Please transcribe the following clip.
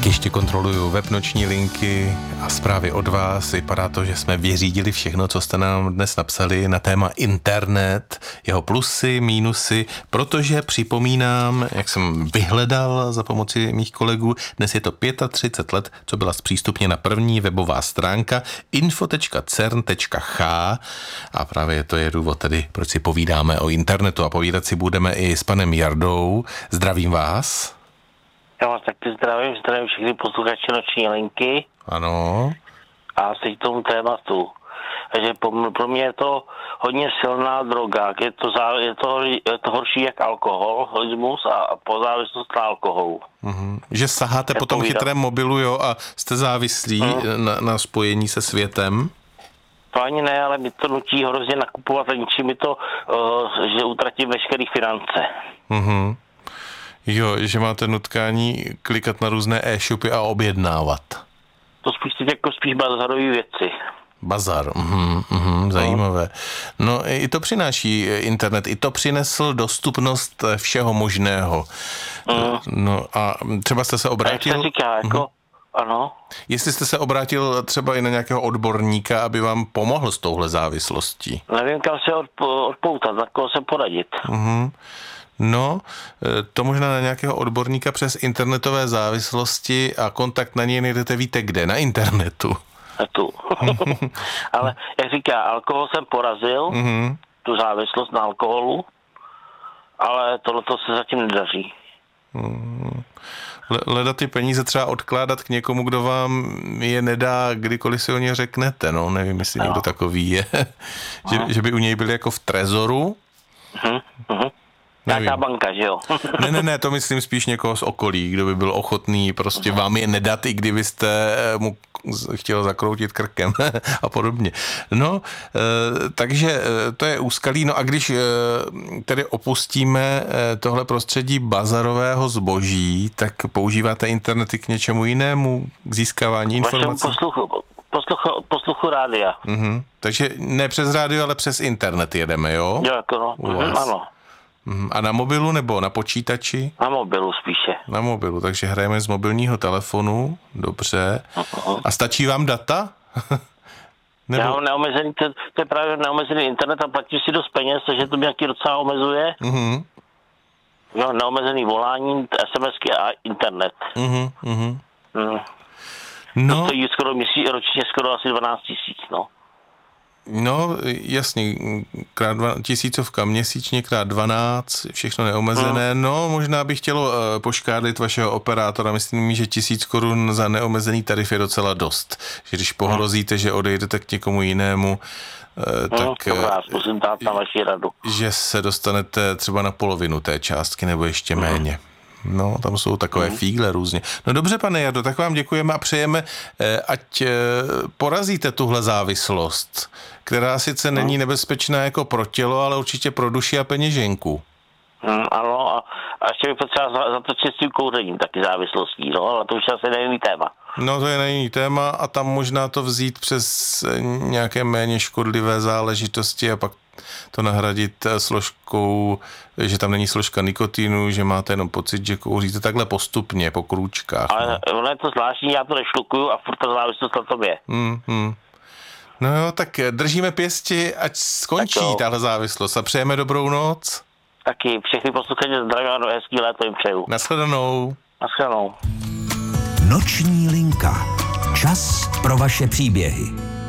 Tak ještě kontroluju web Noční linky a zprávy od vás. Vypadá to, že jsme vyřídili všechno, co jste nám dnes napsali na téma internet, jeho plusy, mínusy, protože připomínám, jak jsem vyhledal za pomoci mých kolegů, dnes je to 35 let, co byla zpřístupněna první webová stránka info.cern.ch a právě to je důvod tedy, proč si povídáme o internetu a povídat si budeme i s panem Jardou. Zdravím vás. Já vás taky zdravím všechny posluchače Noční linky. Ano. A teď k tomu tématu. Takže pro mě je to hodně silná droga. Je to horší jak alkoholismus a pozávislost na alkoholu. Že saháte po tom chytrém mobilu, jo, a jste závislí na spojení se světem? To ani ne, ale mi to nutí hrozně nakupovat a ničí mi to, že utratím veškeré finance. Jo, že máte nutkání klikat na různé e-shopy a objednávat. To spíš bazarový věci. Bazar, zajímavé. No i to přináší internet, i to přinesl dostupnost všeho možného. No a třeba jste se obrátil... Jak se říká, ano. Jestli jste se obrátil třeba i na nějakého odborníka, aby vám pomohl s touhle závislostí. Nevím, kam se odpoutat, na koho se poradit. No, to možná na nějakého odborníka přes internetové závislosti a kontakt na něj najdete, víte kde? Na internetu. Ale jak říká, alkohol jsem porazil, tu závislost na alkoholu, ale tohleto se zatím nedaří. Leda ty peníze třeba odkládat k někomu, kdo vám je nedá, kdykoliv si o ně řeknete, no, nevím, jestli někdo takový je. že by u něj byli jako v trezoru. Nějaká banka, že jo? Ne, to myslím spíš někoho z okolí, kdo by byl ochotný prostě vám je nedat, i kdybyste mu chtěl zakroutit krkem a podobně. No, takže to je úskalí. No a když tedy opustíme tohle prostředí bazarového zboží, tak používáte internety k něčemu jinému, k získávání informací? Posluchu rádia. Takže ne přes rádio, ale přes internet jedeme, jo? Jo, jako ano. A na mobilu nebo na počítači? Na mobilu spíše. Na mobilu, takže hrajeme z mobilního telefonu, dobře. A stačí vám data? Já mám neomezený, to je právě neomezený internet a platím si dost peněz, takže to mě taky docela omezuje. Jo, neomezený volání, SMSky a internet. No. To stojí ročně skoro asi 12 000, no. No, jasně, tisícovka měsíčně, krát 12, všechno neomezené. No, možná bych chtělo poškádlit vašeho operátora. Myslím, že 1000 korun za neomezený tarif je docela dost. Že když pohrozíte, že odejdete k někomu jinému, tak... Dobrá, zkusím dát na vaši radu. Že se dostanete třeba na polovinu té částky, nebo ještě méně. No, tam jsou takové fígle různě. No dobře, pane Jardo, tak vám děkujeme a přejeme, ať porazíte tuhle závislost, která sice není nebezpečná jako pro tělo, ale určitě pro duši a peněženku. Ano, a ještě bych potřeba zatočit s tím kouřením taky závislostí, no, ale to už asi není téma. No, to je na jiný téma a tam možná to vzít přes nějaké méně škodlivé záležitosti a pak to nahradit složkou, že tam není složka nikotinu, že máte jenom pocit, že kouříte takhle postupně, po krůčkách. Ale ono je to zvláštní, já to nešlukuju a furt ta závislost na tom je. No jo, tak držíme pěsti, ať skončí tahle závislost a přejeme dobrou noc. Taky všechny posluchače zdravím a hezký léto jim přeju. Nashledanou. Noční linka. Čas pro vaše příběhy.